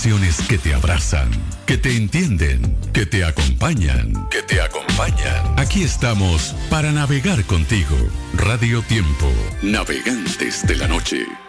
estaciones que te abrazan, que te entienden, que te acompañan, Aquí estamos para navegar contigo. Radio Tiempo, navegantes de la noche.